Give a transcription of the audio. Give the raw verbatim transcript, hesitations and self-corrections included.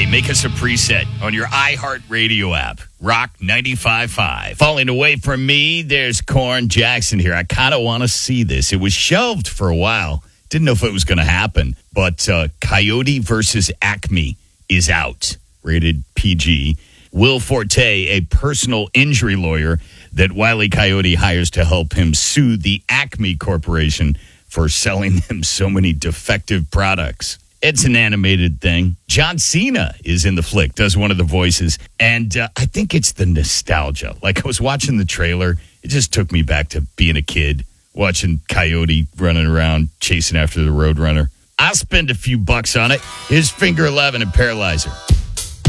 today. Make us a preset on your iHeartRadio app. Rock ninety-five point five. Falling away from me, there's Corn Jackson here. I kind of want to see this. It was shelved for a while. Didn't know if it was going to happen. But uh, Coyote versus Acme is out. Rated P G. Will Forte, a personal injury lawyer that Wile E. Coyote hires to help him sue the Acme Corporation for selling them so many defective products. It's an animated thing. John Cena is in the flick, does one of the voices. And uh, I think it's the nostalgia. Like, I was watching the trailer. It just took me back to being a kid, watching Coyote running around, chasing after the Roadrunner. I'll spend a few bucks on it. Here's Finger eleven and Paralyzer.